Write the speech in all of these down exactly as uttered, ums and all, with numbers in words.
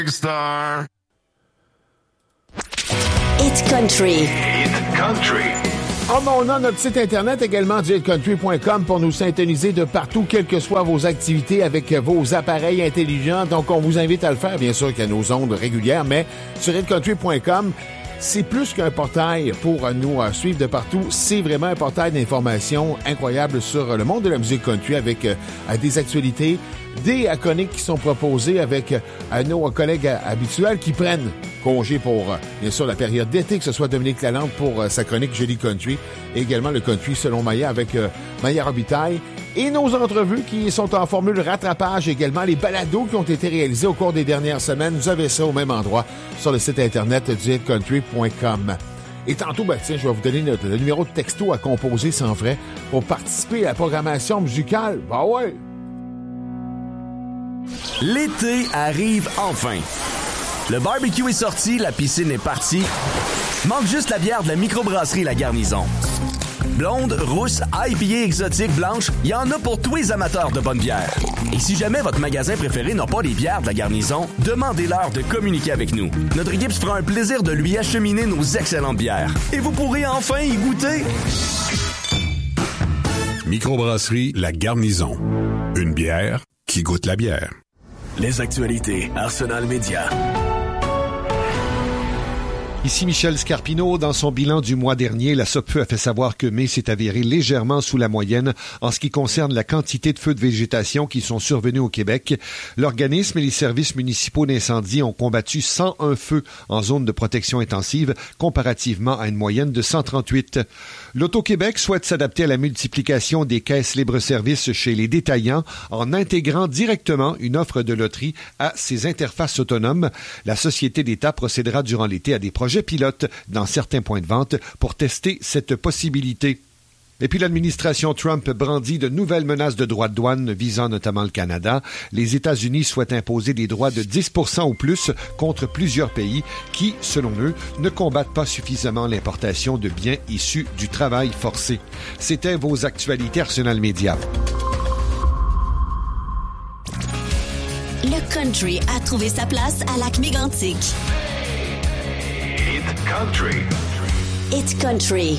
Star. Hit Country. Hit Country. Oh, ben, on a notre site internet également du hit country point com pour nous syntoniser de partout, quelles que soient vos activités avec vos appareils intelligents. Donc, on vous invite à le faire, bien sûr, qu'à nos ondes régulières, mais sur hit country point com, c'est plus qu'un portail pour nous suivre de partout. C'est vraiment un portail d'informations incroyable sur le monde de la musique country avec euh, des actualités, des chroniques qui sont proposées avec euh, nos collègues habituels qui prennent congé pour, euh, bien sûr, la période d'été, que ce soit Dominique Lalande pour euh, sa chronique Jolie Country et également le country selon Maya avec euh, Maya Robitaille. Et nos entrevues qui sont en formule rattrapage également, les balados qui ont été réalisés au cours des dernières semaines. Vous avez ça au même endroit sur le site internet du hit country point com. Et tantôt, ben, tiens, je vais vous donner notre, le numéro de texto à composer sans frais pour participer à la programmation musicale. Bah ouais! L'été arrive enfin. Le barbecue est sorti, la piscine est partie. Manque juste la bière de la microbrasserie La Garnison. Blonde, rousse, I P A exotique, blanche, il y en a pour tous les amateurs de bonne bière. Et si jamais votre magasin préféré n'a pas les bières de La Garnison, demandez-leur de communiquer avec nous. Notre équipe se fera un plaisir de lui acheminer nos excellentes bières. Et vous pourrez enfin y goûter. Microbrasserie La Garnison. Une bière qui goûte la bière. Les actualités Arsenal Média. Ici Michel Scarpino. Dans son bilan du mois dernier, la SOPFEU a fait savoir que mai s'est avéré légèrement sous la moyenne en ce qui concerne la quantité de feux de végétation qui sont survenus au Québec. L'organisme et les services municipaux d'incendie ont combattu cent un feux en zone de protection intensive, comparativement à une moyenne de cent trente-huit. L'Auto-Québec souhaite s'adapter à la multiplication des caisses libre-service chez les détaillants en intégrant directement une offre de loterie à ses interfaces autonomes. La Société d'État procédera durant l'été à des projets pilotes dans certains points de vente pour tester cette possibilité. Et puis l'administration Trump brandit de nouvelles menaces de droits de douane visant notamment le Canada. Les États-Unis souhaitent imposer des droits de dix pour cent ou plus contre plusieurs pays qui, selon eux, ne combattent pas suffisamment l'importation de biens issus du travail forcé. C'était vos actualités Arsenal Média. Le country a trouvé sa place à Lac-Mégantic. Hit Country. Hit Country.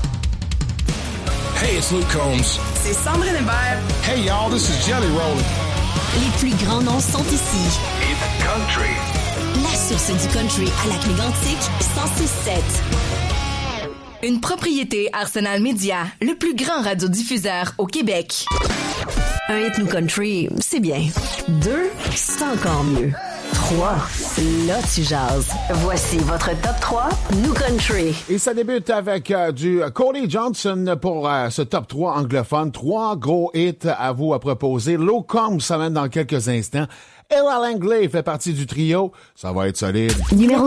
Hey, it's Luke Combs. C'est Sandrine Hébert. Hey, y'all, this is Jelly Roll. Les plus grands noms sont ici. Hit Country. La source du country à Lac-Mégantic, cent six sept. Une propriété Arsenal Média, le plus grand radiodiffuseur au Québec. Un hit New Country, c'est bien. Deux, c'est encore mieux. Trois, là tu jases. Voici votre top trois New Country. Et ça débute avec euh, du Cody Johnson pour euh, ce top trois anglophone. Trois gros hits à vous à proposer. Luke Combs s'amène dans quelques instants. Ella Langley fait partie du trio. Ça va être solide. Numéro